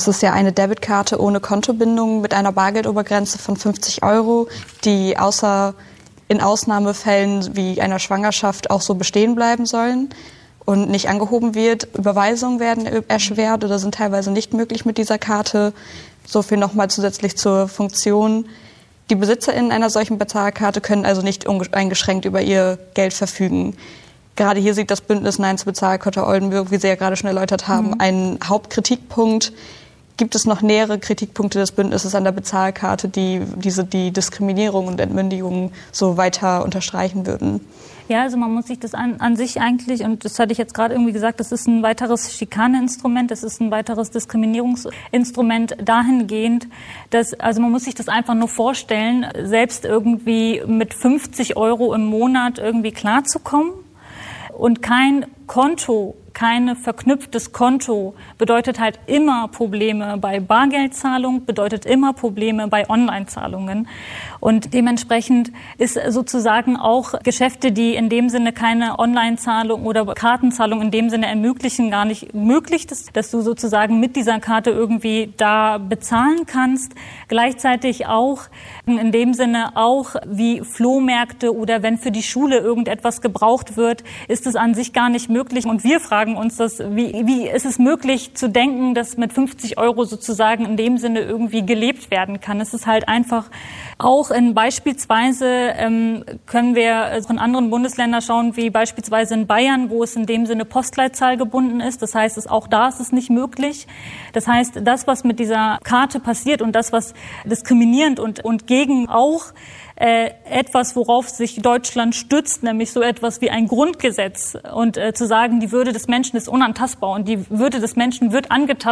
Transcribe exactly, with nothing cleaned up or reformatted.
Es ist ja eine Debitkarte ohne Kontobindung mit einer Bargeldobergrenze von fünfzig Euro, die außer in Ausnahmefällen wie einer Schwangerschaft auch so bestehen bleiben sollen und nicht angehoben wird. Überweisungen werden erschwert oder sind teilweise nicht möglich mit dieser Karte. So viel nochmal zusätzlich zur Funktion. Die BesitzerInnen einer solchen Bezahlkarte können also nicht uneingeschränkt über ihr Geld verfügen. Gerade hier sieht das Bündnis Nein zur Bezahlkarte Oldenburg, wie Sie ja gerade schon erläutert haben, mhm. einen Hauptkritikpunkt. Gibt es noch nähere Kritikpunkte des Bündnisses an der Bezahlkarte, die diese die Diskriminierung und Entmündigung so weiter unterstreichen würden? Ja, also man muss sich das an, an sich eigentlich, und das hatte ich jetzt gerade irgendwie gesagt, das ist ein weiteres Schikaneinstrument, das ist ein weiteres Diskriminierungsinstrument dahingehend, dass, also man muss sich das einfach nur vorstellen, selbst irgendwie mit fünfzig Euro im Monat irgendwie klarzukommen und kein Konto, kein verknüpftes Konto bedeutet halt immer Probleme bei Bargeldzahlung, bedeutet immer Probleme bei Online-Zahlungen. Und dementsprechend ist sozusagen auch Geschäfte, die in dem Sinne keine Online-Zahlung oder Kartenzahlung in dem Sinne ermöglichen, gar nicht möglich, dass, dass du sozusagen mit dieser Karte irgendwie da bezahlen kannst. Gleichzeitig auch in dem Sinne auch wie Flohmärkte oder wenn für die Schule irgendetwas gebraucht wird, ist es an sich gar nicht möglich. Und wir fragen uns das, wie, wie ist es möglich zu denken, dass mit fünfzig Euro sozusagen in dem Sinne irgendwie gelebt werden kann. Es ist halt einfach auch in beispielsweise ähm, können wir von anderen Bundesländern schauen, wie beispielsweise in Bayern, wo es in dem Sinne Postleitzahl gebunden ist. Das heißt, es, auch da ist es nicht möglich. Das heißt, das, was mit dieser Karte passiert und das, was diskriminierend und, und gegen auch äh, etwas, worauf sich Deutschland stützt, nämlich so etwas wie ein Grundgesetz und äh, zu sagen, die Würde des Menschen ist unantastbar und die Würde des Menschen wird angetastet,